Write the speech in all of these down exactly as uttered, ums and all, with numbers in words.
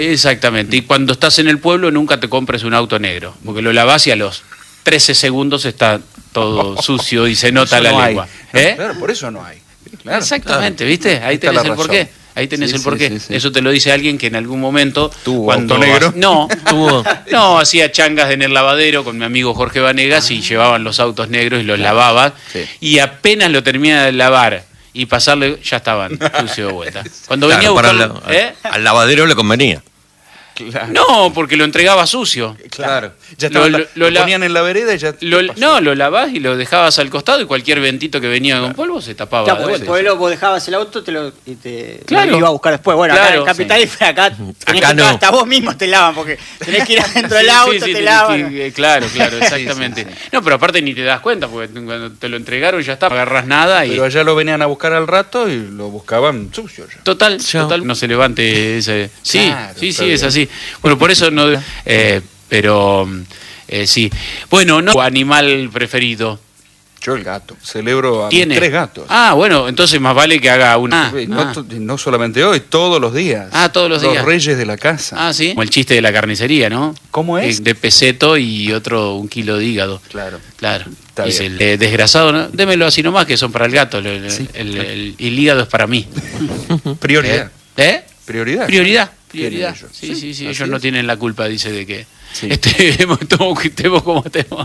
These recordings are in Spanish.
Exactamente. Y cuando estás en el pueblo nunca te compres un auto negro, porque lo lavás y a los trece segundos está todo sucio y se nota la no lengua. Hay. ¿Eh? Claro, por eso no hay. Claro, Exactamente, claro. ¿viste? Ahí Está tenés la el porqué. razón. Ahí tenés Sí, el porqué. sí, sí, sí. Eso te lo dice alguien que en algún momento ¿Tuvo cuando auto negro? No, tuvo, no, hacía changas en el lavadero con mi amigo Jorge Vanegas ah. y llevaban los autos negros y los claro. lavaban. Sí. Y apenas lo terminaba de lavar y pasarle, ya estaban sucios de vuelta. Cuando claro, venía a buscarlo, para la, ¿eh? al lavadero le convenía. Claro. No, porque lo entregaba sucio. Claro. Ya lo, lo, lo, lo ponían en la vereda y ya. Lo, no, lo lavás y lo dejabas al costado y cualquier ventito que venía claro. con polvo se tapaba. Claro, porque el pueblo vos dejabas el auto te lo, y te claro. lo iba a buscar después. Bueno, claro, acá en Capital sí. y acá, tenés acá que, no. hasta vos mismos te lavan porque tenés que ir adentro del sí, auto, sí, sí, te lavan. Que, claro, claro, exactamente. Sí, sí, sí. No, pero aparte ni te das cuenta porque cuando te lo entregaron ya está, no agarras nada. Y... Pero allá lo venían a buscar al rato y lo buscaban sucio ya. Total, ya. total, no se levante ese. Sí, claro, sí, sí, bien. es así. Bueno, por eso no. Eh, pero eh, sí. Bueno, no. Animal preferido. Yo el gato. Celebro a ¿Tiene? tres gatos. Ah, bueno, entonces más vale que haga una. Ah, no, ah. no solamente hoy, todos los días. Ah, todos los, los días. Los reyes de la casa. Ah, sí. Como el chiste de la carnicería, ¿no? ¿Cómo es? Eh, de peseto y otro un kilo de hígado. Claro. Claro. Está Dice bien. el eh, desgrasado, ¿no? Démelo así nomás que son para el gato. El, sí, el, claro. el, el hígado es para mí. Prioridad. ¿Eh? ¿Eh? Prioridad. Prioridad. Prioridad. Ellos? Sí, sí, sí. Ellos es. no tienen la culpa, dice, de que sí. estemos, estemos como estemos.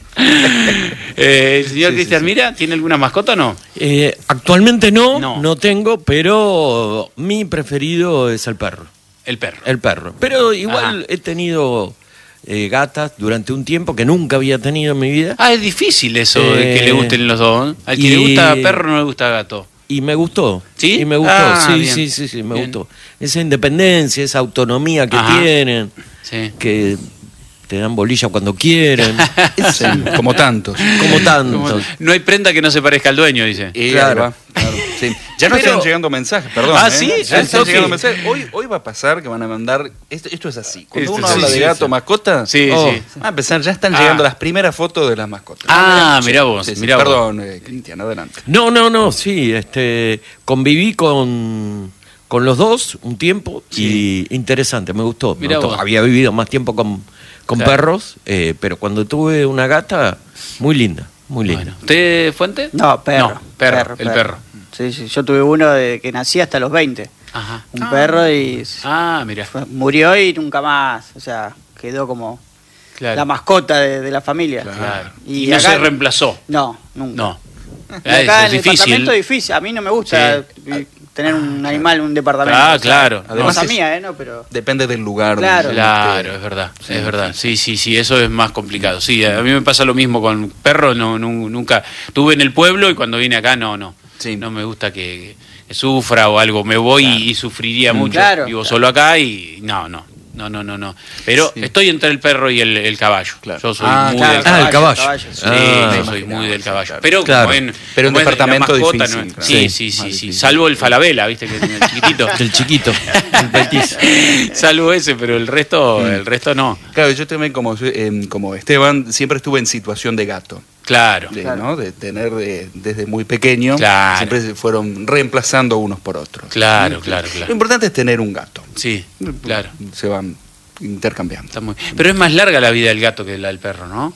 eh, el señor sí, Cristian sí, sí. Mira, ¿tiene alguna mascota o no? Eh, actualmente no, no, no tengo, pero mi preferido es el perro. El perro. El perro. Pero igual Ajá. he tenido eh, gatas durante un tiempo que nunca había tenido en mi vida. Ah, es difícil eso eh, de que le gusten los dos. Al que y... le gusta perro no le gusta gato. Y me gustó. ¿Sí? Y me gustó, ah, sí, bien. sí, sí, sí, me bien. gustó. Esa independencia, esa autonomía que Ajá. tienen, sí. que te dan bolilla cuando quieren. Sí, como tantos. Como tantos. Como, no hay prenda que no se parezca al dueño, dice. Y claro. va, claro, sí. Ya no Pero... están llegando mensajes, perdón. Ah, ¿eh? sí, ya están okay. llegando mensajes. Hoy, hoy va a pasar que van a mandar. Esto, esto es así. Cuando Esto uno sí, habla sí, de gato, sí. mascota, sí, oh, sí. va a empezar. Ya están Ah. llegando las primeras fotos de las mascotas. Ah, mirá vos. Sí, sí. Mirá Perdón, vos. eh, Cristian, adelante. No, no, no, sí, este, conviví con, con los dos un tiempo Sí. y interesante, me gustó. Me Mirá gustó. vos. Había vivido más tiempo con, con Claro. perros, eh, pero cuando tuve una gata, muy linda, muy linda. Bueno. ¿Usted, Fuente? No, perro. No, perro, el perro. Sí, sí, yo tuve uno de que nací hasta los veinte. Ajá. Un ah. perro y Ah, mira. fue- murió y nunca más, o sea, quedó como Claro. la mascota de, de la familia. Claro. Y Y, no acá- se reemplazó. No, nunca. No. Y Ah, acá eso en es el difícil. departamento es difícil. A mí no me gusta Sí. tener un animal en un departamento. Ah, o sea, claro. Además Además es es- mía, ¿eh? No, pero... Depende del lugar. Claro. donde Claro, esté. es verdad, Sí, es verdad. Sí, sí, sí, eso es más complicado. Sí, a mí me pasa lo mismo con perros, no, no, nunca. Tuve en el pueblo y cuando vine acá, no, no. Sí. No me gusta que, que sufra o algo. Me voy Claro. y, y sufriría mucho. Claro, Vivo claro. solo acá y no, no. No, no, no, no. Pero Sí. estoy entre el perro y el, el caballo. Claro. Yo soy Ah, muy claro, del Ah, el caballo. caballo. Sí, Ah, yo soy muy del caballo. claro. Pero Claro. como en, Pero en como es la departamento mascota, difícil, ¿no? claro. Sí, Sí, sí, sí, más sí. difícil. Salvo el falabella, ¿viste? Que tiene el chiquitito. El chiquito, el petiz. Salvo ese, pero el resto, el resto no. Claro, yo también, como, eh, como Esteban, siempre estuve en situación de gato. Claro. De, Claro. ¿no? de tener de- desde muy pequeño, Claro. siempre se fueron reemplazando unos por otros. Claro, claro, Lo claro. importante es tener un gato. Sí, claro. Se van intercambiando. Está muy... Pero es más larga la vida del gato que la del perro, ¿no?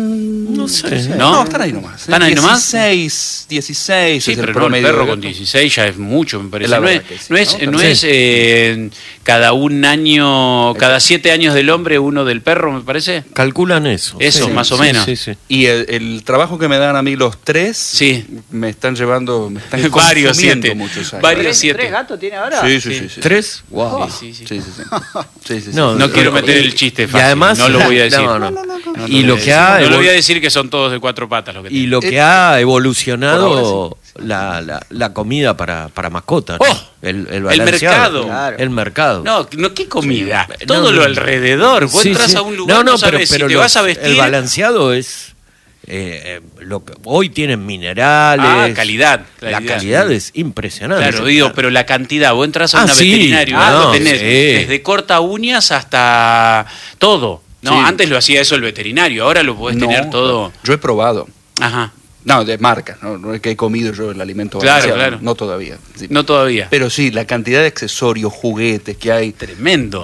No sé. ¿No? No, están ahí nomás. ¿Están ahí nomás? dieciséis, dieciséis Sí, es pero el no, el promedio perro de con gato. dieciséis ya es mucho, me parece. La No es, verdad que sí, no es, ¿no? no Sí. es eh, cada un año, cada siete años del hombre, uno del perro, me parece. Calculan eso. Eso, Sí, más o sí, menos. Sí, sí. Y el, el trabajo que me dan a mí los tres, Sí. me están llevando, me están Varios consumiendo siete. muchos años. Varios ¿Tres, siete. ¿Tres gatos tiene ahora? Sí, sí, Sí. sí. sí. ¿Tres? Wow. Sí, sí, sí. Sí, sí, sí. Sí, sí, sí. No, No quiero Y- meter el chiste y fácil, además- no lo voy a decir. No, no. No Y lo lo voy a que decir. ha No lo evol- voy a decir que son todos de cuatro patas lo que Y tienen. lo que Eh, ha evolucionado por la, la, la comida para, para mascotas. ¡Oh! ¿no? El, El balanceado. mercado. Claro. El mercado. No, no, ¿qué comida? Sí. Todo No, lo no. alrededor. Vos Sí, entras sí. a un lugar, no, no, no, sabes pero, pero si te los- vas a vestir. El balanceado es... eh, eh, lo que, hoy tienen minerales. Ah, calidad. La calidad. calidad es impresionante. Claro, digo, pero la cantidad, vos entras a Ah, una sí. veterinaria, Ah, lo no, tenés sí. desde corta uñas hasta todo. No, Sí. antes lo hacía eso el veterinario, ahora lo podés No, tener todo. Yo he probado. Ajá, No, de marca, no, no es que he comido yo el alimento Claro, balanceado, claro. no todavía. Sí. no todavía. Pero sí, la cantidad de accesorios, juguetes que hay. Tremendo.